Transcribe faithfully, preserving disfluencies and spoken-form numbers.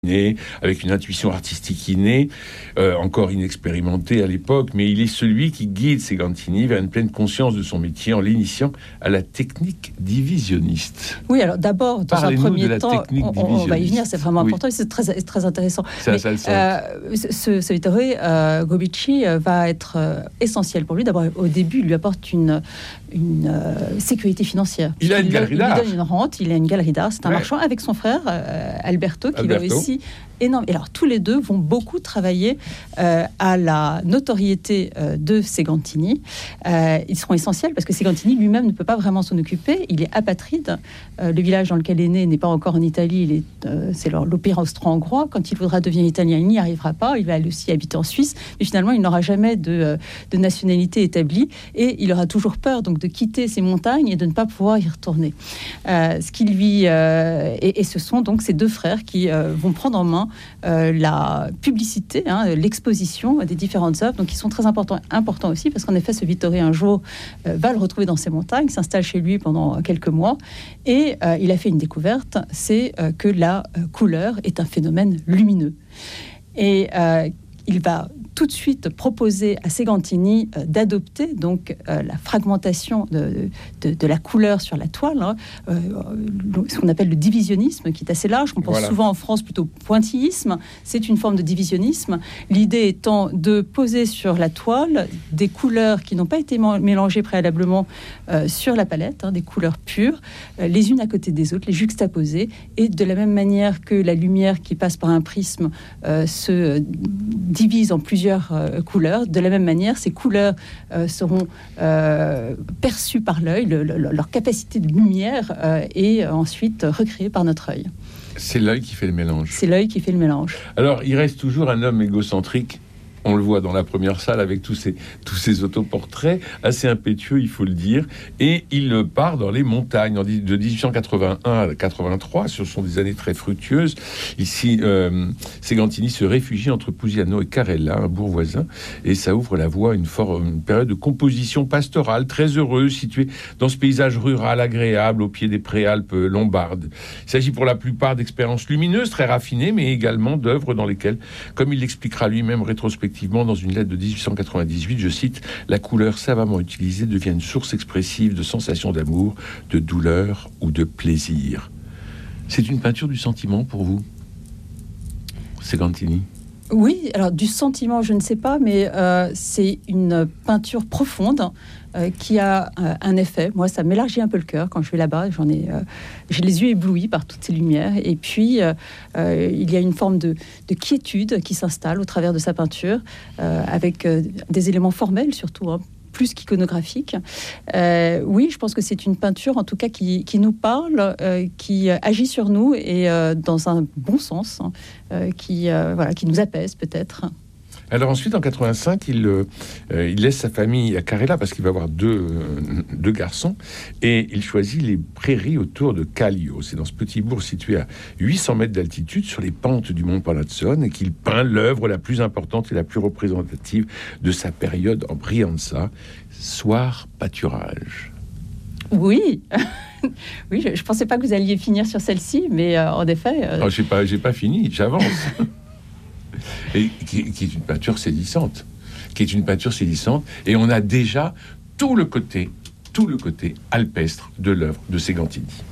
avec une intuition artistique innée, euh, encore inexpérimentée à l'époque, mais il est celui qui guide Segantini vers une pleine conscience de son métier en l'initiant à la technique divisionniste. Oui, alors d'abord, dans Parlez-nous un premier de la temps, technique on, on va y venir, c'est vraiment oui. important et c'est très, très intéressant. C'est mais, euh, ce, ce Vittore euh, Gobicci euh, va être euh, essentiel pour lui. D'abord, au début, il lui apporte une, une euh, sécurité financière. Il a une galerie d'art. Il lui donne une rente, il a une galerie d'art. C'est un ouais. marchand avec son frère, euh, Alberto, qui Alberto. va aussi énorme. Et alors, tous les deux vont beaucoup travailler euh, à la notoriété euh, de Segantini. Euh, ils seront essentiels parce que Segantini lui-même ne peut pas vraiment s'en occuper. Il est apatride. Euh, le village dans lequel il est né n'est pas encore en Italie. Il est, euh, c'est l'Opéra austro-hongrois. Quand il voudra devenir italien, il n'y arrivera pas. Il va aussi habiter en Suisse. Mais finalement, il n'aura jamais de, de nationalité établie. Et il aura toujours peur donc, de quitter ces montagnes et de ne pas pouvoir y retourner. Euh, ce qui lui, euh, et, et ce sont donc ces deux frères qui euh, vont prendre en main Euh, la publicité, hein, l'exposition des différentes œuvres, donc qui sont très importants, importants aussi, parce qu'en effet, ce Vittore, un jour, euh, va le retrouver dans ces montagnes, s'installe chez lui pendant quelques mois, et euh, il a fait une découverte, c'est euh, que la euh, couleur est un phénomène lumineux. Et euh, il va tout de suite proposer à Segantini euh, d'adopter donc euh, la fragmentation de, de, de la couleur sur la toile, hein, euh, ce qu'on appelle le divisionnisme, qui est assez large, qu'on pense voilà. souvent en France plutôt pointillisme. C'est une forme de divisionnisme. L'idée étant de poser sur la toile des couleurs qui n'ont pas été mélangées préalablement euh, sur la palette, hein, des couleurs pures, euh, les unes à côté des autres, les juxtaposer, et de la même manière que la lumière qui passe par un prisme euh, se divise en plusieurs Euh, couleurs. De la même manière, ces couleurs euh, seront euh, perçues par l'œil, le, le, leur capacité de lumière euh, est ensuite recréée par notre œil. C'est l'œil qui fait le mélange. C'est l'œil qui fait le mélange. Alors, il reste toujours un homme égocentrique. On le voit dans la première salle avec tous ces, tous ces autoportraits, assez impétueux, il faut le dire. Et il part dans les montagnes en, de dix-huit cent quatre-vingt-un à quatre-vingt-trois. Ce sont des années très fructueuses. Ici, euh, Segantini se réfugie entre Pusiano et Carella, un bourg voisin. Et ça ouvre la voie à une, une période de composition pastorale très heureuse, située dans ce paysage rural agréable au pied des préalpes lombardes. Il s'agit pour la plupart d'expériences lumineuses, très raffinées, mais également d'œuvres dans lesquelles, comme il l'expliquera lui-même rétrospectivement, dans une lettre de dix-huit cent quatre-vingt-dix-huit, je cite, « La couleur savamment utilisée devient une source expressive de sensations d'amour, de douleur ou de plaisir. » C'est une peinture du sentiment pour vous, Segantini? Oui, alors du sentiment, je ne sais pas, mais euh, c'est une peinture profonde euh, qui a euh, un effet. Moi, ça m'élargit un peu le cœur quand je vais là-bas. J'en ai, euh, j'ai les yeux éblouis par toutes ces lumières. Et puis, euh, euh, il y a une forme de, de quiétude qui s'installe au travers de sa peinture, euh, avec euh, des éléments formels surtout, hein, plus qu'iconographique. Euh, oui, je pense que c'est une peinture, en tout cas, qui, qui nous parle, euh, qui agit sur nous et euh, dans un bon sens, hein, euh, qui, euh, voilà, qui nous apaise peut-être. Alors ensuite, en quatre-vingt-cinq, il, euh, il laisse sa famille à Carella parce qu'il va avoir deux, euh, deux garçons et il choisit les prairies autour de Callio. C'est dans ce petit bourg situé à huit cents mètres d'altitude sur les pentes du mont Palazzone et qu'il peint l'œuvre la plus importante et la plus représentative de sa période en Brianza, Soir pâturage. Oui. Oui, je ne pensais pas que vous alliez finir sur celle-ci, mais euh, en effet... Euh... Oh, je n'ai pas, j'ai pas fini, j'avance. Et qui, qui est une peinture saisissante, qui est une peinture saisissante, et on a déjà tout le côté, tout le côté alpestre de l'œuvre de Segantini.